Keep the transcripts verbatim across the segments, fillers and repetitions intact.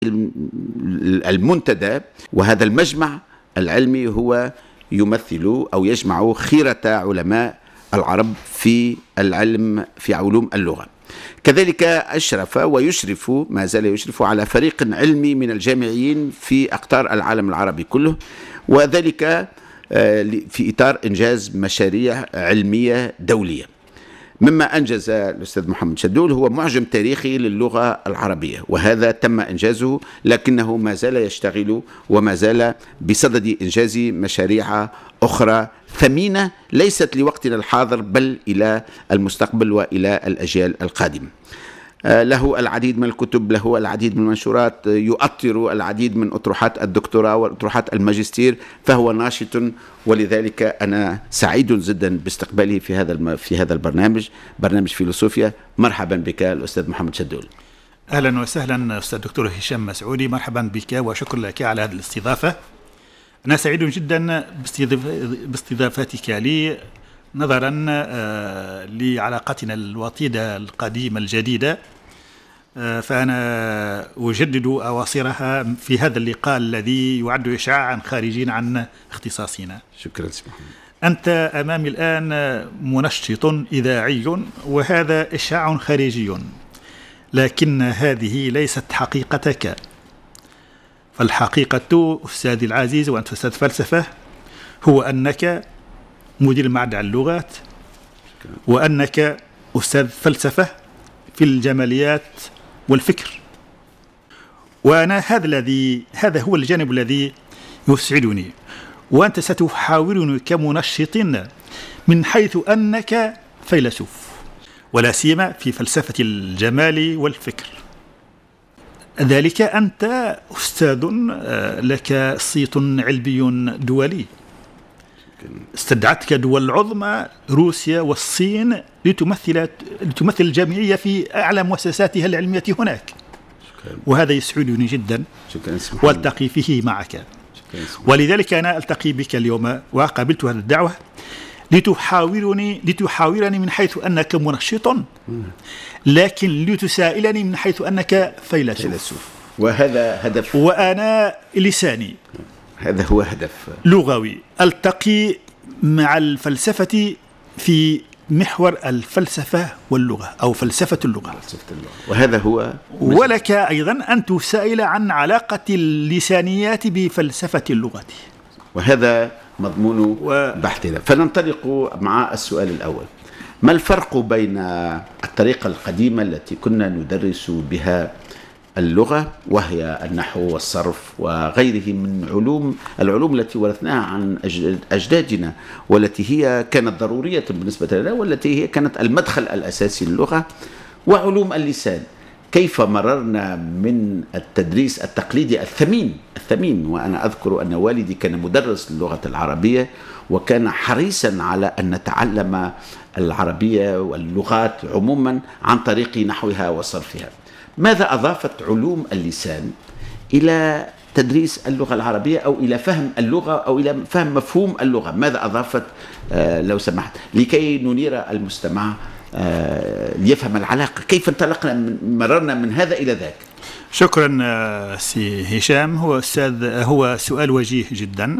المنتدى، وهذا المجمع العلمي هو يمثل أو يجمع خيرة علماء العرب في العلم في علوم اللغة. كذلك أشرف ويشرف ما زال يشرف على فريق علمي من الجامعيين في أقطار العالم العربي كله، وذلك في إطار إنجاز مشاريع علمية دولية. مما أنجز الأستاذ محمد شدول هو معجم تاريخي للغة العربية، وهذا تم إنجازه، لكنه ما زال يشتغل وما زال بصدد إنجاز مشاريع أخرى ثمينة ليست لوقتنا الحاضر بل إلى المستقبل وإلى الأجيال القادمة. له العديد من الكتب، له العديد من المنشورات، يؤطر العديد من أطروحات الدكتوراه وأطروحات الماجستير، فهو ناشط، ولذلك أنا سعيد جدا باستقباله في هذا في هذا البرنامج، برنامج فيلسوفيا. مرحبا بك الأستاذ محمد شدول. أهلا وسهلا أستاذ دكتور هشام مسعودي، مرحبا بك وشكرا لك على هذه الاستضافة. أنا سعيد جدا باستضافتك لي نظرا لعلاقتنا الوطيدة القديمة الجديدة، فأنا أجدد أواصرها في هذا اللقاء الذي يعد إشعاعا خارجيا عن اختصاصنا. شكرا سمح. أنت أمامي الآن منشط إذاعي، وهذا إشعاع خارجي، لكن هذه ليست حقيقتك. فالحقيقة أستاذي العزيز وأنت أستاذ فلسفة هو أنك مدير معهد اللغات، وأنك أستاذ فلسفة في الجماليات والفكر. وأنا هذا الذي هذا هو الجانب الذي يسعدني، وأنت ستحاورني كمنشط من حيث أنك فيلسوف، ولا سيما في فلسفة الجمال والفكر. ذلك أنت أستاذ لك صيت علمي دولي، استدعتك دول عظمى روسيا والصين لتمثل لتمثل الجامعية في أعلى مؤسساتها العلمية هناك، وهذا يسعدني جدا والتقي فيه معك. ولذلك أنا ألتقي بك اليوم وقبلت هذه الدعوة لتحاورني لتحاورني من حيث أنك منشط، لكن لتسائلني من حيث أنك فيلسوف، وهذا هدف، وأنا لساني هذا هو هدف لغوي. ألتقي مع الفلسفة في محور الفلسفة واللغة أو فلسفة اللغة، وهذا هو. ولك أيضا أن تسائل عن علاقة اللسانيات بفلسفة اللغة، وهذا مضمون و... بحثنا. فننطلق مع السؤال الأول: ما الفرق بين الطريقة القديمة التي كنا ندرس بها اللغة، وهي النحو والصرف وغيره من علوم العلوم التي ورثناها عن أجدادنا، والتي هي كانت ضرورية بالنسبة لنا، والتي هي كانت المدخل الأساسي للغة، وعلوم اللسان؟ كيف مررنا من التدريس التقليدي الثمين الثمين وأنا أذكر أن والدي كان مدرس للغة العربية، وكان حريصا على أن نتعلم العربية واللغات عموما عن طريق نحوها وصرفها. ماذا أضافت علوم اللسان إلى تدريس اللغة العربية، أو إلى فهم اللغة، أو إلى فهم مفهوم اللغة؟ ماذا أضافت آه لو سمحت، لكي ننير المستمع آه ليفهم العلاقة، كيف انطلقنا من مررنا من هذا إلى ذاك؟ شكرا سي هشام. هو أستاذ هو سؤال وجيه جدا.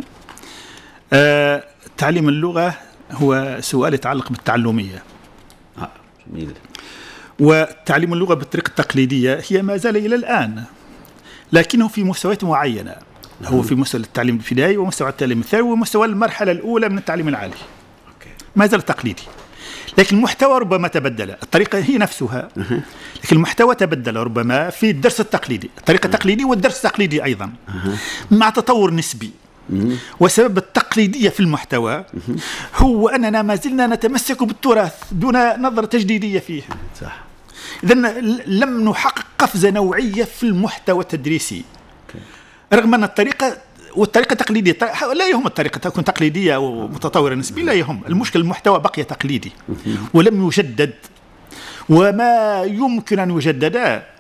آه تعليم اللغة هو سؤال يتعلق بالتعلمية. آه جميل. وتعليم اللغة بالطريقة التقليدية هي ما زال إلى الآن، لكنه في مستويات معينة. هو في مستوى التعليم الابتدائي ومستوى التعليم الثانوي ومستوى المرحلة الأولى من التعليم العالي. ما زال تقليدي، لكن المحتوى ربما تبدل. الطريقة هي نفسها، لكن المحتوى تبدل ربما في الدرس التقليدي، الطريقة التقليدية والدرس التقليدي أيضا مع تطور نسبي. وسبب التقليدية في المحتوى هو أننا ما زلنا نتمسك بالتراث دون نظرة تجديدية فيه. صح. إذن لم نحقق قفزة نوعية في المحتوى التدريسي، رغم أن الطريقة والطريقة التقليدية لا يهم الطريقة تكون تقليدية ومتطورة نسبيا، لا يهم. المشكل المحتوى بقي تقليدي ولم يجدد، وما يمكن أن يجدد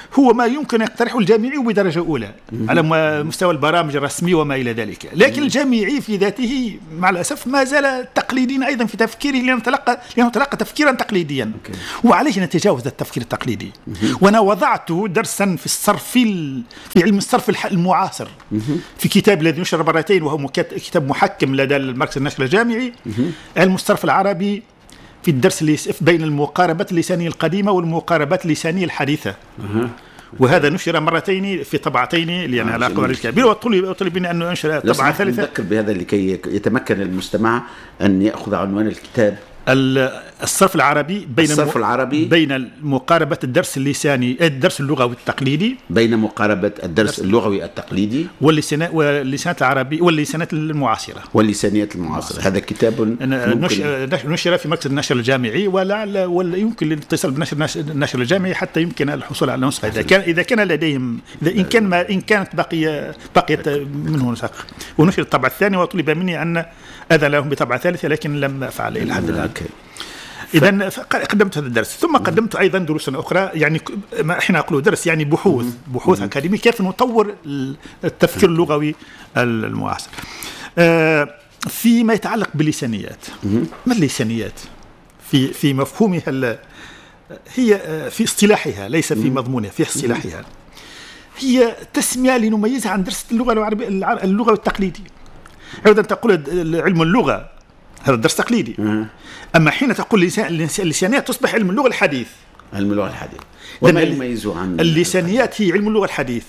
هو ما يمكن يقترحه الجامعي بدرجة أولى على مستوى البرامج الرسمية وما إلى ذلك، لكن الجامعي في ذاته مع الأسف ما زال تقليديا أيضا في تفكيره، لأنه تلقى لأنه تلقى تفكيرا تقليديا، وعليه نتجاوز التفكير التقليدي. وأنا وضعت درسا في الصرف في علم الصرف المعاصر في كتاب الذي نشر مرتين، وهو كتاب محكم لدى المركز النشر الجامعي، علم الصرف العربي في الدرس اللي بين المقاربات اللسانية القديمة والمقاربات اللسانية الحديثة. وهذا نشر مرتين في طبعتين لأن على قوار الكبير، وطلب طلب مني أن أنشر طبعة ثالثة. نذكر بهذا لكي يتمكن المستمع أن يأخذ عنوان الكتاب. الصرف العربي بين الصرف العربي بين مقاربة الدرس اللساني الدرس اللغوي التقليدي بين مقاربة الدرس اللغوي التقليدي واللسانات واللسانات العربي واللسانات المعاصرة واللسانيات المعاصرة. هذا كتاب نشر في مركز النشر الجامعي، ولعل ولا يمكن الاتصال بنشر النشر الجامعي حتى يمكن الحصول على نسخة إذا كان إذا كان لديهم إذا إن كان ما إن كانت بقية بقيت منه نسخ. ونشر الطبعة الثانية، وطلب مني أن أذن لهم بطبعة ثالثة لكن لم أفعل إلى حد الآن. إذا قدمت هذا الدرس، ثم قدمت أيضا دروسا أخرى، يعني ما إحنا نقول درس يعني بحوث بحوث أكاديمية كيف نطور التفكير اللغوي المعاصر. فيما يتعلق باللسانيات، ما اللسانيات في في مفهومها هي في اصطلاحها ليس في مضمونها، في اصطلاحها هي تسمية لنميزها عن درس اللغة العربية اللغة التقليدي. عودة تقول علم اللغة هذا درس تقليدي، أما حين تقول اللسانيات تصبح علم اللغة الحديث. علم اللغة الحديث وما يميزه عن اللسانيات؟ هي علم اللغة الحديث،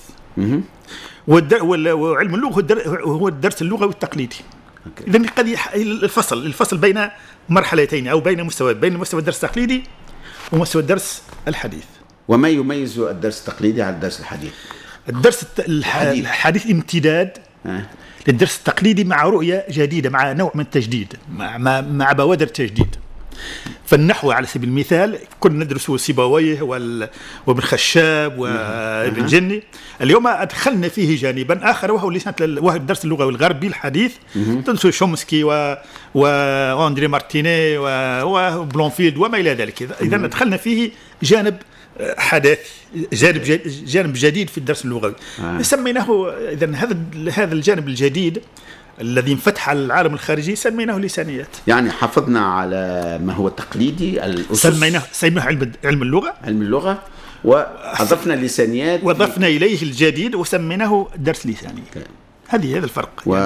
وعلم اللغة هو الدرس اللغوي التقليدي. إذن قد الفصل الفصل بين مرحلتين أو بين مستوى بين مستوى الدرس التقليدي ومستوى الدرس الحديث. وما يميز الدرس التقليدي عن الدرس الحديث؟ الدرس الحديث, الحديث امتداد أه. للدرس التقليدي مع رؤية جديدة، مع نوع من التجديد، مع, مع, مع بوادر تجديد. فالنحو على سبيل المثال كنا ندرسه سيبويه وابن خشاب وابن جني، اليوم أدخلنا فيه جانبا آخر وهو وهو الدرس اللغوي الغربي الحديث، تدرسه شومسكي و وأندري مارتيني وبلونفيلد وما إلى ذلك. إذا أدخلنا فيه جانب حداثي، جانب جانب جديد في الدرس اللغوي. آه. سميناه إذن هذا هذا الجانب الجديد الذي انفتح على العالم الخارجي سميناه لسانيات. يعني حافظنا على ما هو تقليدي، الأسس سميناه سميناه علم علم اللغة علم اللغة وأضفنا اللسانيات وأضفنا إليه الجديد وسميناه درس لساني. هذه هذا الفرق. و...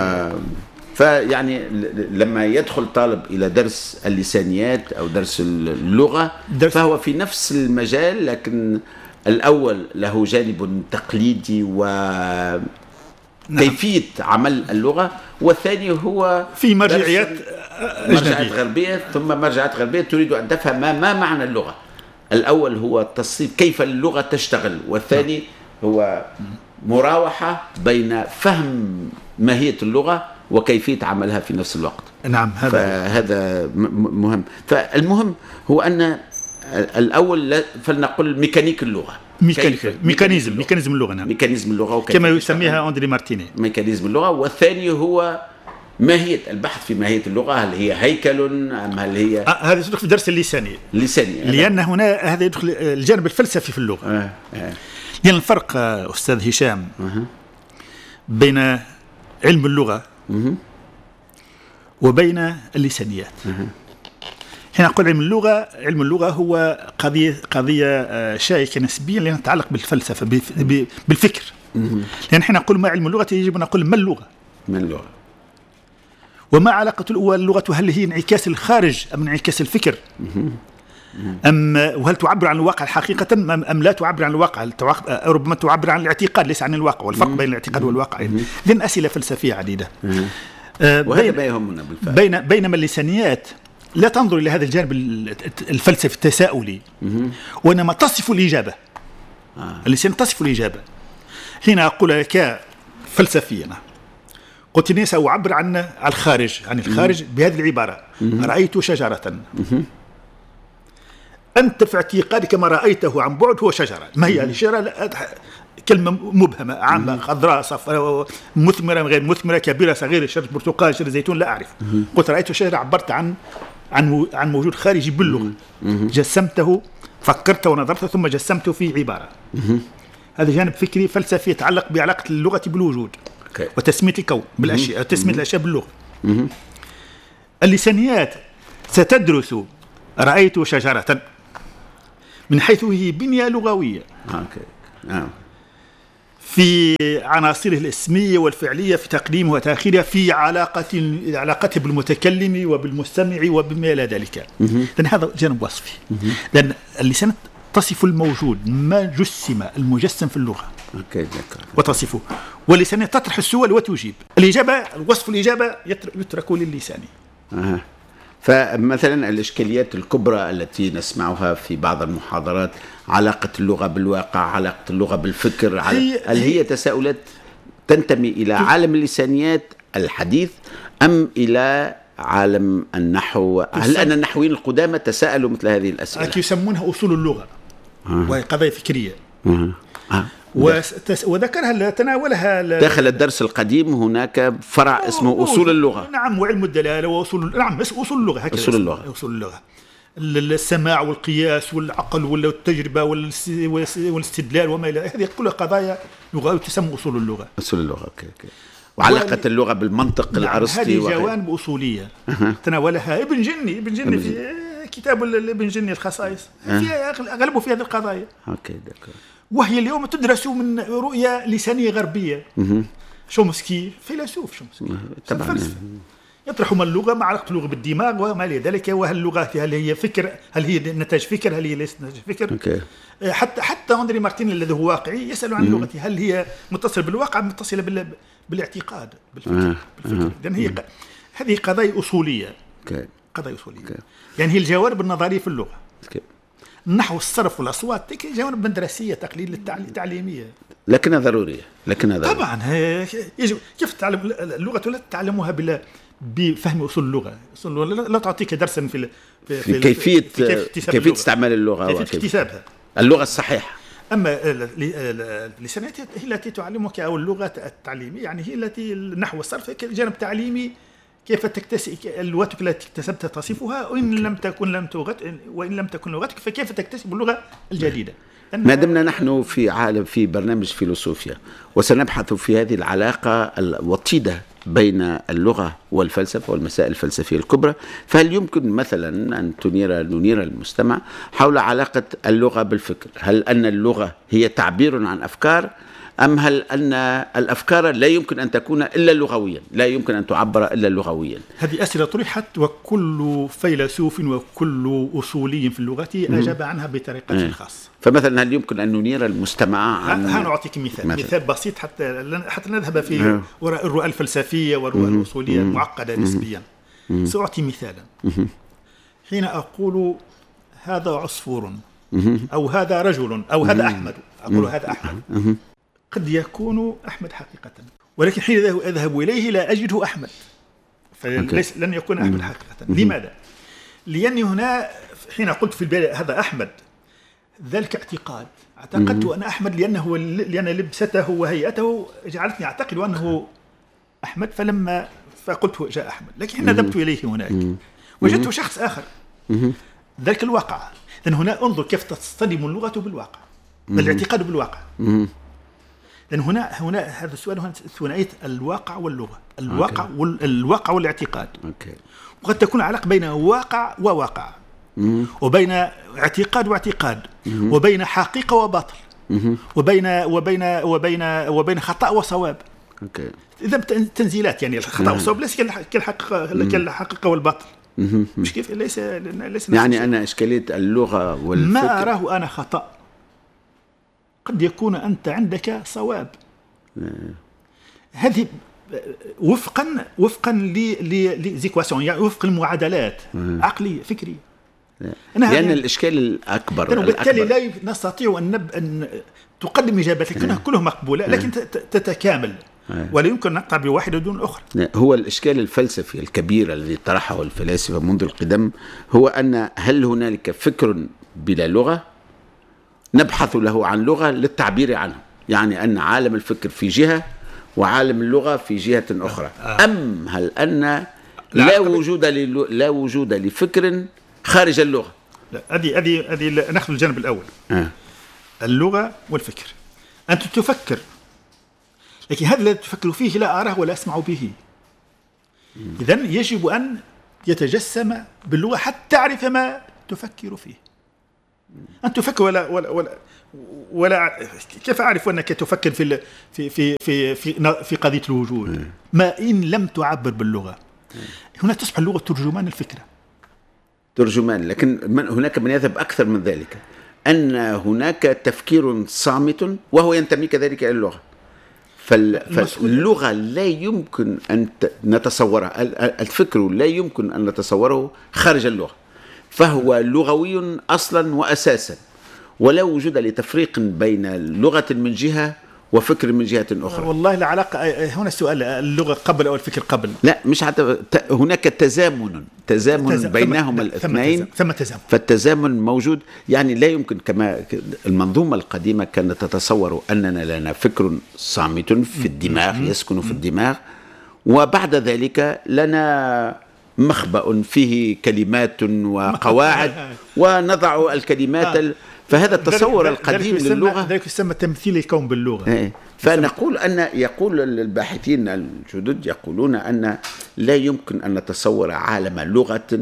فيعني لما يدخل طالب إلى درس اللسانيات أو درس اللغة درس فهو في نفس المجال، لكن الأول له جانب تقليدي و كيفية عمل اللغة، والثاني هو في مرجعيات مرجعيات غربية ثم مرجعيات غربية تريد أن تفهم ما, ما معنى اللغة. الأول هو تصنيف كيف اللغة تشتغل، والثاني هو مراوحة بين فهم ماهية اللغة وكيفية عملها في نفس الوقت. نعم هذا فهذا مهم. فالمهم هو أن الأول فلنقل ميكانيك اللغة، ميكانيزم ميكانيزم ميكانيزم اللغة. نعم ميكانيزم اللغة كما يسميها أندري مارتيني ميكانيزم اللغة. والثاني هو ماهية البحث في ماهية اللغة، هل هي هيكل أم هل هي آه هذا يدخل في الدرس اللساني اللساني لأن هنا هذا يدخل الجانب الفلسفي في اللغة. آه. آه. لأن الفرق أستاذ هشام آه. بين علم اللغة آه. وبين اللسانيات. آه. حين نقول علم اللغة، علم اللغة هو قضية قضية شائكة نسبيا لأنها تتعلق بالفلسفة بالفكر. لأن حين نقول ما علم اللغة يجب أن نقول ما اللغة. ما اللغة وما علاقة اللغة، هل هي انعكاس الخارج أم انعكاس الفكر؟ أم وهل تعبر عن الواقع حقيقة أم لا تعبر عن الواقع؟ ربما تعبر عن الاعتقاد ليس عن الواقع، والفرق بين الاعتقاد والواقع. إذن أسئلة فلسفية عديدة. وهذا ما يهمنا بالفعل. بين بينما اللسانيات لا تنظر إلى هذا الجانب الفلسفي التساؤلي، وإنما تصف الإجابة. آه. اللسان تصف الإجابة. هنا أقول لك فلسفيا قلت لي سأعبر عن الخارج عن الخارج بهذه العبارة: رأيت شجرة. أنت في اعتقادك ما رأيته عن بعد هو شجرة. ما هي هذه الشجرة؟ كلمة مبهمة عامة، خضراء صفراء مثمرة غير مثمرة، كبيرة صغيرة، شجرة برتقال، شجرة زيتون، لا أعرف. قلت رأيت شجرة، عبرت عن عن عن موجود خارجي باللغة، جسمته، فكرت ونظرت ثم جسمته في عبارة. هذا جانب فكري فلسفي يتعلق بعلاقة اللغة بالوجود أوكي. وتسمية الكون بالأشياء، تسمية الأشياء باللغة. اللسانيات ستدرس رأيت شجرة من حيث هي بنية لغوية أوكي. آه. في عناصره الاسمية والفعلية، في تقديمها وتأخيرها، في علاقة علاقته بالمتكلم وبالمستمع وبما إلى ذلك. لأن هذا جانب وصفي. لأن اللسان تصف الموجود ما جسم المجسم في اللغة. أوكي. وتصفه، واللسان تطرح السؤال وتجيب. الإجابة وصف الإجابة يترك للسان. آه. فمثلا الإشكاليات الكبرى التي نسمعها في بعض المحاضرات، علاقة اللغة بالواقع، علاقة اللغة بالفكر، هي هل هي تساؤلات تنتمي إلى عالم اللسانيات الحديث أم إلى عالم النحو؟ هل أن النحويين القدامى تساءلوا مثل هذه الأسئلة؟ يسمونها أصول اللغة. آه. وهي قضايا فكرية. آه. آه. وذكرها تناولها داخل الدرس القديم هناك فرع اسمه أصول اللغة. نعم، وعلم الدلالة وأصول، نعم بس أصول اللغة هكذا. أصول اللغة. أصول اللغة. السماع والقياس والعقل والتجربة والاستدلال وما إلى هذه كلها قضايا لغوية تسمى أصول اللغة. أصول اللغة. أوكي. أوكي. وعلاقة وال... اللغة بالمنطق الأرسطي. هذه جوانب أصولية تناولها ابن جني ابن جني ابن في كتاب ابن جني الخصائص، فيها أغلبه في هذه القضايا. أوكي. دكتور. وهي اليوم تدرس من رؤية لسانية غربية. شومسكي فيلسوف، شومسكي طبعا يطرح ما اللغة مع علاقة اللغة بالدماغ وما إلى ذلك، وهل اللغة هل هي فكر، هل هي نتاج فكر، هل هي ليست نتاج فكر. أوكي. حتى حتى أندري مارتين الذي هو واقعي يسأل عن اللغة هل هي متصلة بالواقع، متصلة بال... بالاعتقاد بالفكر. بالفكر. لأن هي ق... هذه قضايا أصولية. أوكي. قضايا أصولية. أوكي. يعني هي الجوانب النظرية في اللغة. أوكي. النحو، الصرف، والأصوات جوانب مدرسية تقليد التعليمية، لكنها ضرورية. لكنها ضرورية طبعا. يجب كيف تتعلم اللغة؟ لا تتعلمها بلا بفهم أصول اللغة. أصول اللغة لا تعطيك درسا في, في, في كيفية في كيف كيفية استعمال اللغة، كيفية اكتسابها، اللغة الصحيحة. أما اللسانيات هي التي تعلمك، أو اللغة التعليمية يعني هي التي النحو والصرف جانب تعليمي، كيف تكتسب لغتك التي اكتسبتها تصفها، وإن لم تكن لم تغت وإن لم تكن لغتك فكيف تكتسب اللغة الجديدة. ما دمنا نحن في عالم في برنامج فيلسوفيا، وسنبحث في هذه العلاقة الوطيدة بين اللغة والفلسفة والمسائل الفلسفية الكبرى، فهل يمكن مثلا أن تنير ننير المستمع حول علاقة اللغة بالفكر؟ هل أن اللغة هي تعبير عن أفكار، أم هل أن الأفكار لا يمكن أن تكون إلا لغويا، لا يمكن أن تعبر إلا لغويا؟ هذه أسئلة طرحت، وكل فيلسوف وكل أصولي في اللغة أجاب عنها بطريقة خاصة. فمثلا هل يمكن أن ننير المستمع عن... ها نعطيك مثال مثل. مثال بسيط حتى حتى نذهب في وراء الرؤى الفلسفية والرؤى الأصولية المعقدة نسبيا. سأعطي مثالا. حين أقول هذا عصفور، أو هذا رجل، أو هذا أحمد، أقول هذا أحمد، قد يكون أحمد حقيقة، ولكن حين أذهب إليه لا أجده أحمد، فليس لن يكون أحمد حقيقة. لماذا؟ لأني هنا حين قلت في البداية هذا أحمد، ذلك اعتقاد، اعتقدت أن أحمد لأنه لأن لبسته وهيئته جعلتني أعتقد أنه أحمد، فلما فقلت جاء أحمد، لكن حين ذهبت إليه هناك وجدت شخص آخر، ذلك الواقع. لأن هنا انظر كيف تصطدم اللغة بالواقع، الاعتقاد بالواقع. لأن هنا هنا هذا السؤال هنا ثنائية الواقع واللغة، الواقع أوكي. والواقع والاعتقاد. أوكي. وقد تكون علاقة بين واقع وواقع، مم. وبين اعتقاد واعتقاد، مم. وبين حقيقة وباطل، مم. وبين وبين وبين وبين خطأ وصواب. أوكي. إذا تنزيلات، يعني الخطأ والصواب ليس كالحقيقة كالحقيقة والباطل. مم. مش كيف ليس ليس يعني أنا إشكالية اللغة والفكر ما أراه أنا خطأ قد يكون أنت عندك صواب. هذه وفقا وفقا لزيكواسيون، يعني وفق المعادلات عقلية فكرية. لأن الإشكال الأكبر وبالتالي لا نستطيع أن, نب... أن تقدم إجابات لكنها كلها مقبولة، لكن تتكامل، ولا يمكن نقطع بواحدة دون الأخرى. هو الإشكال الفلسفي الكبير الذي طرحه الفلاسفة منذ القدم هو أن هل هنالك فكر بلا لغة نبحث له عن لغة للتعبير عنه، يعني أن عالم الفكر في جهة وعالم اللغة في جهة أخرى، أم هل أن لا وجود لا وجود لفكر خارج اللغة؟ لا، هذه هذه هذه ناخذ الجانب الأول. آه. اللغة والفكر. أنت تفكر، لكن هذا الذي تفكر فيه لا أراه ولا أسمع به. إذن يجب أن يتجسم باللغة حتى تعرف ما تفكر فيه. أن تفكر ولا ولا ولا, ولا كيف أعرف أنك تفكر في في في في في, في قضية الوجود ما إن لم تعبر باللغة؟ هنا تصبح اللغة ترجمان الفكرة. ترجمان، لكن من هناك من يذهب أكثر من ذلك، أن هناك تفكير صامت وهو ينتمي كذلك إلى اللغة. فاللغة لا يمكن أن نتصورها، الفكر لا يمكن أن نتصوره خارج اللغة، فهو لغوي أصلا وأساسا، ولا وجود لتفريق بين لغة من جهة وفكر من جهة أخرى. والله لا علاقة. هنا السؤال، اللغة قبل أو الفكر قبل؟ لا، مش حتى هناك تزامن تزامن تزام بينهما الاثنين، ثم تزامن، فالتزامن موجود. يعني لا يمكن، كما المنظومة القديمة كانت تتصور أننا لنا فكر صامت في الدماغ يسكن في الدماغ، وبعد ذلك لنا مخبأ فيه كلمات وقواعد ونضع الكلمات. فهذا التصور القديم للغة ذلك يسمى تمثيل الكون باللغة. فنقول أن يقول الباحثين الجدد يقولون أن لا يمكن أن نتصور عالم لغة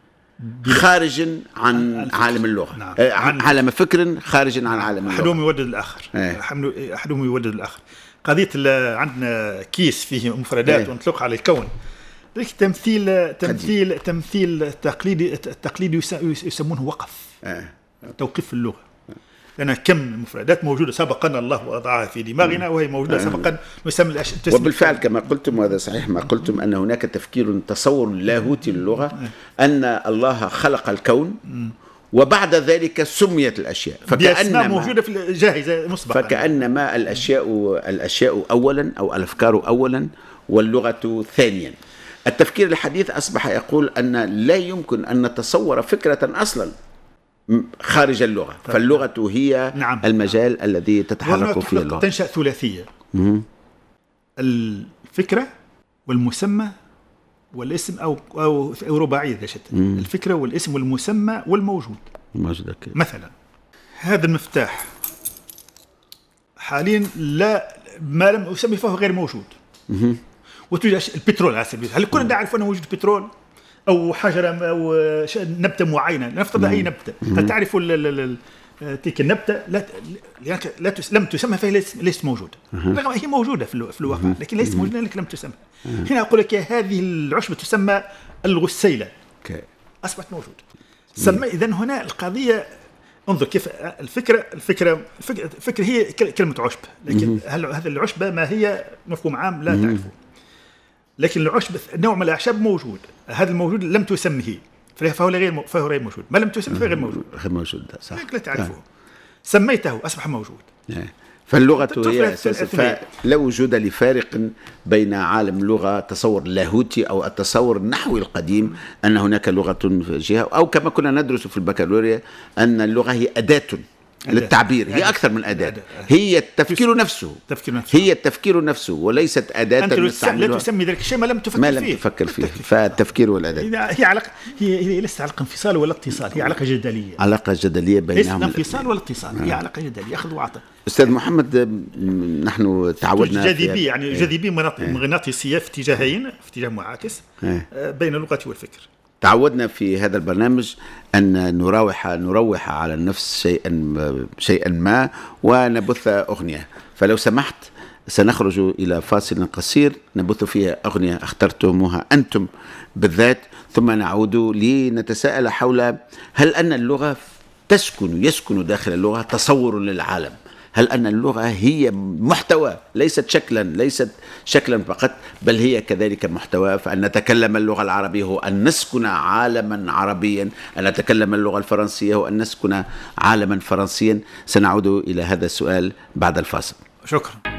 خارج عن عالم اللغة. نعم. عن عالم فكر خارج عن عالم اللغة. أحدهم يودد الآخر. أحدهم يودد الآخر. قضية عندنا كيس فيه مفردات ونطلق على الكون، ذلك تمثيل تمثيل قديم. تمثيل تقليدي التقليدي يسمونه وقف. أه. توقيف اللغة، لأن كم المفردات موجودة سبقا الله وضعها في دماغنا وهي موجودة سبقا نسمي الأشياء. وبالفعل كما قلتم، وهذا صحيح ما قلتم، أن هناك تفكير تصور لاهوتي للغة، أن الله خلق الكون وبعد ذلك سميت الأشياء، فكأنما موجودة في جاهزة مسبقا، فكأنما الأشياء الأشياء أولا أو الأفكار أولا واللغة ثانيا. التفكير الحديث أصبح يقول أن لا يمكن أن نتصور فكرة أصلا خارج اللغة، فاللغة هي نعم. المجال نعم. الذي تتحرك فيه اللغة. تنشأ ثلاثية، مم. الفكرة والمسمى والاسم، أو أو رباعية ذا شتى، الفكرة والاسم والمسمى والموجود. موجود. مثلا هذا المفتاح حاليا لا ما لم يسمى فهو غير موجود. مم. وتوجد البترول على سبيل، هل كنا نعرف أنه موجود بترول أو حجرة أو نبتة معينة؟ نفترض أي نبتة، هل تعرف تلك النبتة لا لا لم تسمى فهي ليست موجودة، رغم هي موجودة في الواقع لكن ليست موجودة لأنك لم تسمى. هنا أقول لك هذه العشبة تسمى الغسيلة، أصبحت موجودة. سمى. إذن هنا القضية، انظر كيف الفكرة الفكرة الفكرة هي كلمة عشبة، لكن هل هذه العشبة ما هي مفهوم عام لا تعرفه، لكن العشب نوع من الأعشاب موجود، هذا الموجود لم تسمه فهو غير فهو غير موجود، ما لم تسمه فهو غير موجود. غير موجود، صح. لا تعرفه. آه. سميته أصبح موجود. آه. فاللغة هي أساس، فلا وجود لفارق بين عالم اللغة تصور لاهوتي أو التصور النحوي القديم أن هناك لغة في جهة، أو كما كنا ندرس في البكالوريا أن اللغة هي أداة للتعبير، هي أكثر من أداة، هي التفكير نفسه، هي التفكير نفسه وليست أداة. أنت لا تسمي ذلك الشيء ما لم تفكر ما فيه. ما لم تفكر فيه، فالتفكير والأداة هي علاقة، هي هي ليست علاقة انفصال ولا اتصال، هي علاقة جدلية. علاقة جدلية بينهم، ليست انفصال ولا اتصال، هي علاقة جدلية، أخذ وعطاء. أستاذ محمد، نحن تعودنا جاذبية، يعني جاذبية مغناطيسية في اتجاهين، في اتجاه معاكس بين اللغة والفكر. تعودنا في هذا البرنامج أن نروح نروح على النفس شيئا شيئا ما ونبث أغنية، فلو سمحت سنخرج إلى فاصل قصير نبث فيها أغنية اخترتموها أنتم بالذات، ثم نعود لنتساءل حول هل أن اللغة تسكن يسكن داخل اللغة تصور للعالم، هل أن اللغة هي محتوى ليست شكلا ليست شكلا فقط، بل هي كذلك محتوى، فأن نتكلم اللغة العربية هو أن نسكن عالما عربيا، أن نتكلم اللغة الفرنسية هو أن نسكن عالما فرنسيا. سنعود إلى هذا السؤال بعد الفاصل. شكرا.